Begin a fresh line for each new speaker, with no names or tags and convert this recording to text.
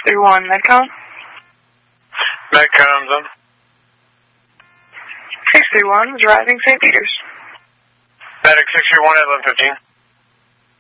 631, Medcom?
Medcom, then.
631 is Rising St. Peter's.
Medic 631 at 11:15.